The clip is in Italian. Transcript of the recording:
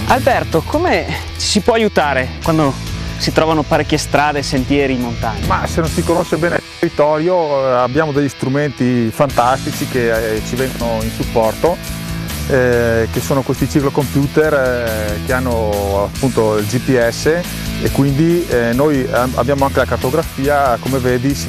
Alberto, come ci si può aiutare quando si trovano parecchie strade, sentieri in montagna? Ma se non si conosce bene il territorio abbiamo degli strumenti fantastici che ci vengono in supporto, che sono questi ciclocomputer che hanno appunto il GPS, e quindi noi abbiamo anche la cartografia. Come vedi si